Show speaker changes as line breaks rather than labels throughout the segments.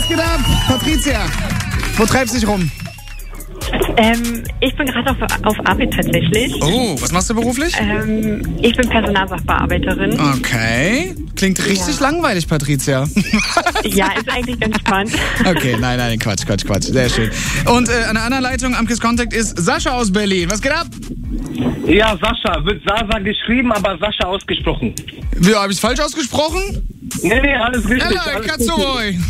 geht ab? Patricia, wo treibst du dich rum?
Ich bin gerade auf Arbeit tatsächlich.
Oh, was machst du beruflich?
Ich bin Personalsachbearbeiterin.
Okay, klingt richtig langweilig, Patricia.
Ja, ist eigentlich ganz spannend.
Okay, nein, Quatsch. Sehr schön. Und an der anderen Leitung am KISS Contact ist Sascha aus Berlin. Was geht ab?
Ja, Sascha. Wird Sasa geschrieben, aber Sascha ausgesprochen.
Wie, habe ich es falsch ausgesprochen?
Nee, alles richtig.
Hello, Katsuboy.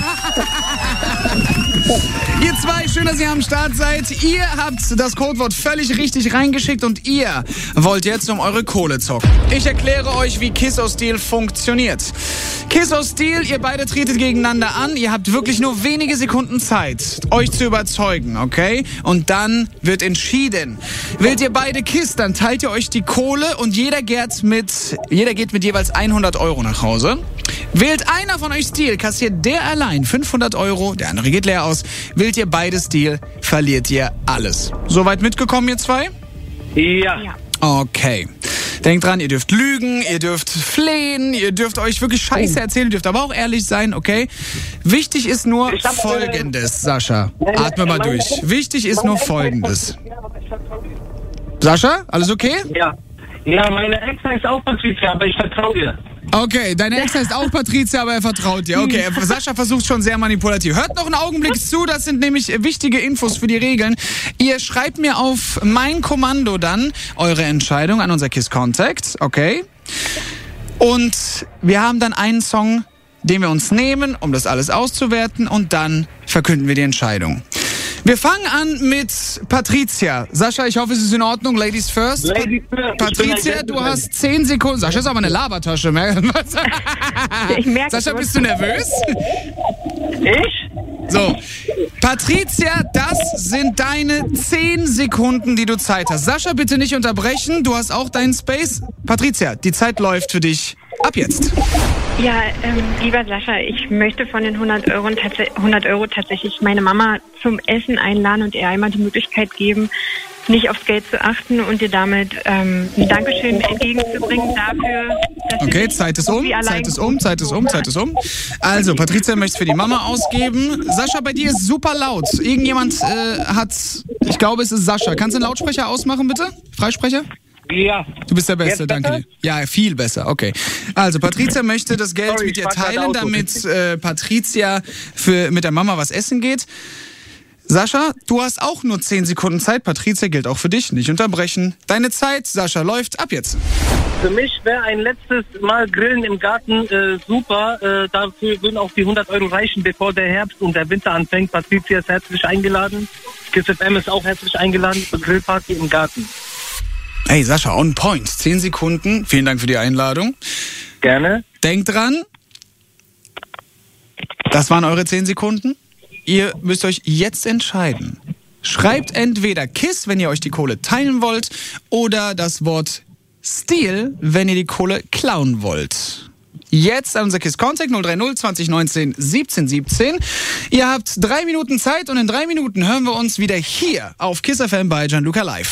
Ihr zwei, schön, dass ihr am Start seid. Ihr habt das Codewort völlig richtig reingeschickt und ihr wollt jetzt um eure Kohle zocken. Ich erkläre euch, wie Kiss of Steel funktioniert. Kiss of Steel, ihr beide tretet gegeneinander an. Ihr habt wirklich nur wenige Sekunden Zeit, euch zu überzeugen, okay? Und dann wird entschieden. Wählt ihr beide Kiss, dann teilt ihr euch die Kohle und jeder geht mit jeweils 100 Euro nach Hause. Wählt einer von euch Steel, kassiert der allein 500 Euro, der andere geht leer aus. Wählt ihr beide Steel, verliert ihr alles. Soweit mitgekommen, ihr zwei?
Ja.
Okay. Denkt dran, ihr dürft lügen, ihr dürft flehen, ihr dürft euch wirklich Scheiße erzählen, ihr dürft aber auch ehrlich sein, okay? Wichtig ist nur Folgendes, Sascha. Atme mal durch. Wichtig ist nur Folgendes. Sascha, alles okay?
Ja. Ja, meine Ex heißt auch Patricia, aber ich vertraue ihr.
Okay, deine Ex heißt auch Patricia, aber er vertraut dir. Okay, Sascha versucht schon sehr manipulativ. Hört noch einen Augenblick zu, das sind nämlich wichtige Infos für die Regeln. Ihr schreibt mir auf mein Kommando dann eure Entscheidung an unser KISS Contact, okay? Und wir haben dann einen Song, den wir uns nehmen, um das alles auszuwerten und dann verkünden wir die Entscheidung. Wir fangen an mit Patricia. Sascha, ich hoffe, es ist in Ordnung. Ladies first. Patricia, du hast 10 Sekunden. Sascha ist aber eine Labertasche.
Ich merke
Sascha, bist du nervös?
Ich?
So, Patricia, das sind deine 10 Sekunden, die du Zeit hast. Sascha, bitte nicht unterbrechen. Du hast auch deinen Space. Patricia, die Zeit läuft für dich. Ab jetzt.
Ja, lieber Sascha, ich möchte von den 100 Euro tatsächlich meine Mama zum Essen einladen und ihr einmal die Möglichkeit geben, nicht aufs Geld zu achten und dir damit ein Dankeschön entgegenzubringen dafür, dass
okay, Zeit ist um. Also, Patricia möchte es für die Mama ausgeben. Sascha, bei dir ist super laut. Irgendjemand ich glaube, es ist Sascha. Kannst du den Lautsprecher ausmachen, bitte? Freisprecher?
Ja.
Du bist der Beste, danke dir. Ja, viel besser, okay. Also, Patricia möchte das Geld mit dir teilen, damit Patricia mit der Mama was essen geht. Sascha, du hast auch nur 10 Sekunden Zeit. Patricia gilt auch für dich. Nicht unterbrechen. Deine Zeit, Sascha, läuft ab jetzt.
Für mich wäre ein letztes Mal Grillen im Garten super. Dafür würden auch die 100 Euro reichen, bevor der Herbst und der Winter anfängt. Patricia ist herzlich eingeladen. KISS FM ist auch herzlich eingeladen zur Grillparty im Garten.
Hey, Sascha, on point. 10 Sekunden. Vielen Dank für die Einladung.
Gerne.
Denkt dran. Das waren eure 10 Sekunden. Ihr müsst euch jetzt entscheiden. Schreibt entweder KISS, wenn ihr euch die Kohle teilen wollt, oder das Wort Steel, wenn ihr die Kohle klauen wollt. Jetzt an unser KISS Contact 030 2019 17 17. Ihr habt 3 Minuten Zeit und in 3 Minuten hören wir uns wieder hier auf KISS FM bei Gianluca Live.